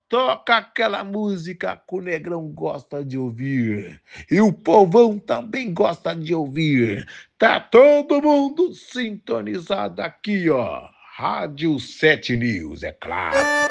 Toca aquela música que o negrão gosta de ouvir. E o povão também gosta de ouvir. Tá todo mundo sintonizado aqui, ó. Rádio 7 News, é claro.